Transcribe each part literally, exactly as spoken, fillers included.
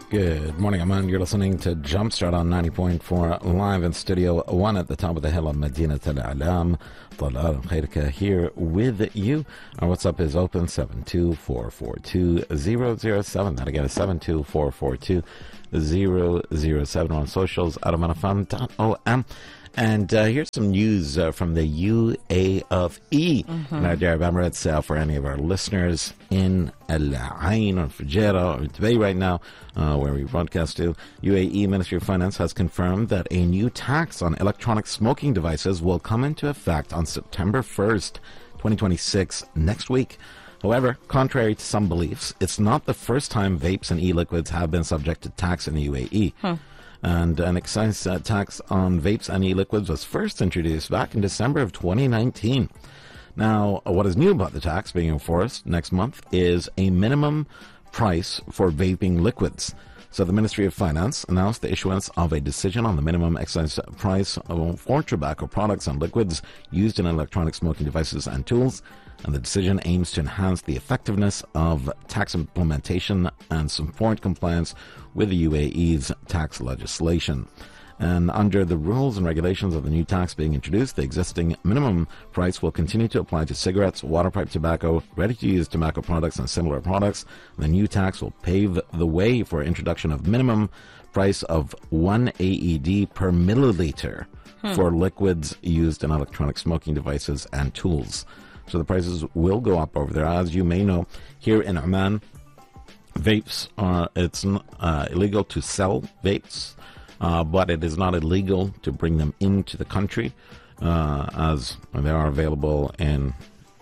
Good morning, Aman. You're listening to Jumpstart on ninety point four live in Studio one at the top of the hill of Medina Al-Alam. Talal Khairka here with you. Our WhatsApp is open seven two four four two zero zero seven. That again is seven two four four two zero zero seven. On socials, adamanafam dot o m. And uh, here's some news uh, from the U A E, mm-hmm. United Arab Emirates, uh, for any of our listeners in Al Ain or Fujairah or Dubai right now, uh, where we broadcast to. U A E Ministry of Finance has confirmed that a new tax on electronic smoking devices will come into effect on September first, twenty twenty-six, next week. However, contrary to some beliefs, it's not the first time vapes and e-liquids have been subject to tax in the U A E. Hmm. And an excise uh, tax on vapes and e-liquids was first introduced back in December of twenty nineteen. Now, what is new about the tax being enforced next month is a minimum price for vaping liquids. So the Ministry of Finance announced the issuance of a decision on the minimum excise price for tobacco products and liquids used in electronic smoking devices and tools. And the decision aims to enhance the effectiveness of tax implementation and support compliance with the U A E's tax legislation. And under the rules and regulations of the new tax being introduced, the existing minimum price will continue to apply to cigarettes, water pipe tobacco, ready-to-use tobacco products, and similar products. The new tax will pave the way for introduction of minimum price of one A E D per milliliter hmm. for liquids used in electronic smoking devices and tools. So the prices will go up over there. As you may know, here in Oman, vapes are, it's uh, illegal to sell vapes, uh, but it is not illegal to bring them into the country, uh, as they are available in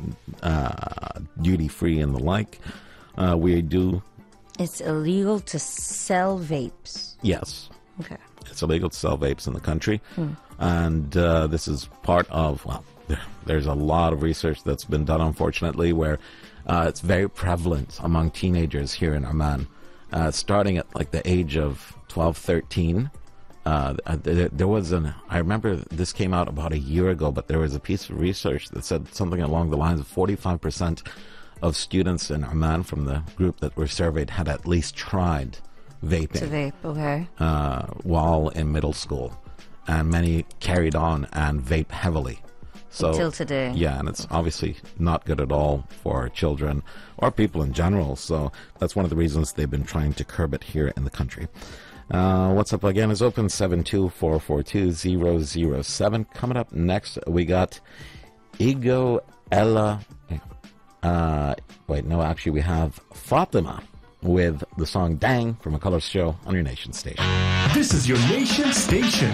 uh, duty-free and the like. Uh, we do... It's illegal to sell vapes? Yes. Okay. It's illegal to sell vapes in the country. Hmm. And uh, this is part of, well, there's a lot of research that's been done, unfortunately, where uh, it's very prevalent among teenagers here in Oman. Uh, starting at like the age of twelve, thirteen, uh, there, there was an, I remember this came out about a year ago, but there was a piece of research that said something along the lines of forty-five percent of students in Oman from the group that were surveyed had at least tried vaping. To vape, okay. Uh, while in middle school. And many carried on and vape heavily. So, until today. Yeah, and it's obviously not good at all for children or people in general. So that's one of the reasons they've been trying to curb it here in the country. Uh, what's up again is open seven two four four two zero zero seven. Coming up next, we got Ego Ella. Uh, wait, no, actually we have Fatima with the song Dang from A Color Show on your Nation station. This is your Nation station.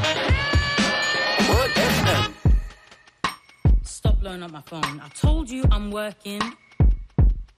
Stop blowing up my phone. I told you I'm working.